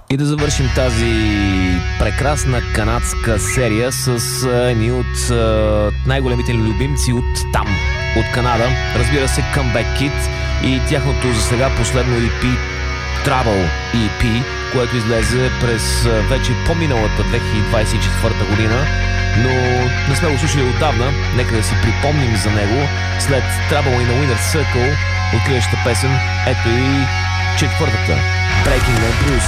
И да завършим тази прекрасна канадска серия с едни от най-големите любимци от там, от Канада. Разбира се, Comeback Kid и тяхното за сега последно EP Travel EP, което излезе през вече по-миналата 2024 година, но не сме го слушали отдавна. Нека да си припомним за него. След Trouble in a Winner's Circle, откриващата песен, ето и четвъртата, Breaking the Blues.